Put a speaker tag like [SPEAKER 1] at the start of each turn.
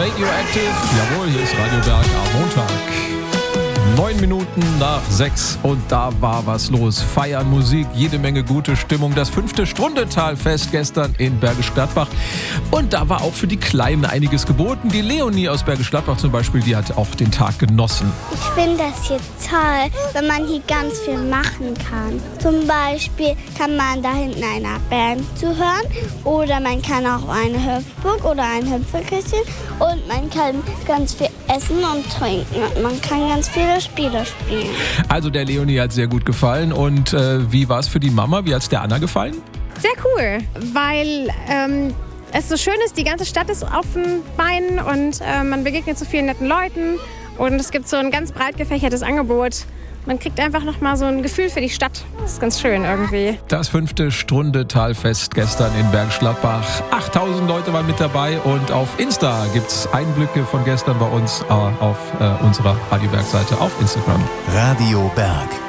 [SPEAKER 1] Radioactive. Jawohl, hier ist Radio Berg am Montag. 9 Minuten nach 6 und da war was los. Feiern, Musik, jede Menge gute Stimmung. Das 5. Strundetalfest gestern in Bergisch Gladbach. Und da war auch für die Kleinen einiges geboten. Die Leonie aus Bergisch Gladbach zum Beispiel, die hat auch den Tag genossen.
[SPEAKER 2] Ich finde das hier toll, wenn man hier ganz viel machen kann. Zum Beispiel kann man da hinten einer Band zuhören oder man kann auch eine Hüpfburg oder ein Hüpfekissen und man kann ganz viel essen und trinken. Und man kann ganz viele Spiele spielen.
[SPEAKER 1] Also der Leonie hat sehr gut gefallen. Und wie war es für die Mama? Wie hat es der Anna gefallen?
[SPEAKER 3] Sehr cool, weil es so schön ist, die ganze Stadt ist auf den Beinen und man begegnet so vielen netten Leuten und es gibt so ein ganz breit gefächertes Angebot. Man kriegt einfach nochmal so ein Gefühl für die Stadt. Das ist ganz schön irgendwie.
[SPEAKER 1] Das 5. Strundetalfest gestern in Bergisch Gladbach. 8000 Leute waren mit dabei und auf Insta gibt es Einblicke von gestern bei uns auf unserer Radio Berg Seite auf Instagram.
[SPEAKER 4] Radio Berg.